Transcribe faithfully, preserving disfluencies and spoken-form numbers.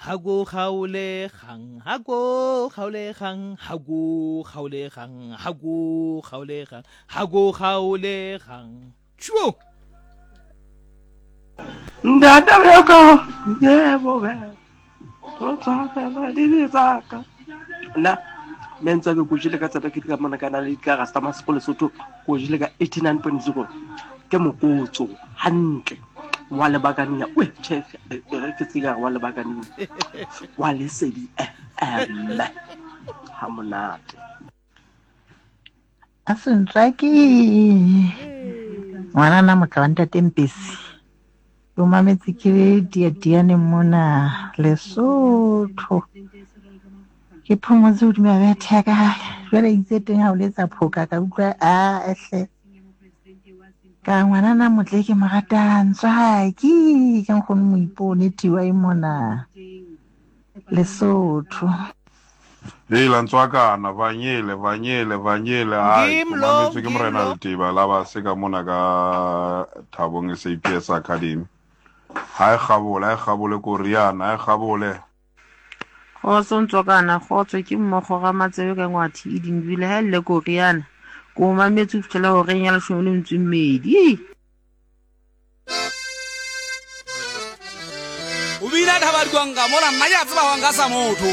Hago haule hang, hago haule hang, hago haule hang, hago haule hang, hago haule hang. Chwo! Ndada yako, yebo be. Tsaka ba di tsaka. Na menza ke go jile ka tsaba ke ka mona kana le ka rasta masekolo Lesotho go jile ka eighty-nine point zero ke mokotso hantle wa le bakanya we chef ke tsika wa le bakanya wa le sedi em ha monate Asentsaki ngwana na mokanta tempesi o mametse ke dia diane mona Lesotho ke phomotse o dima ba thaka jwale itse teng ha o letsa phoka ka utlwa a ehle ka ngwana na motle ke magatantswa ke ke nkgono mo ipone tiwa e mona Lesotho Hela ntswakana vanyele vanyele vanyele hayi kumametse ke morena Letiba la ba se ka mona ka Thabong S A P S Academy hayi kgabola hayi kgabole Koreana hayi kgabole go sontswakana go tswe ke mmogo ga matsebe ka ngwathi e dingwile ha le Koreana go mametse go fela go renya le shome le mtsumedi o bina thabadi kwanga mola nna ya tseba wanga sa motho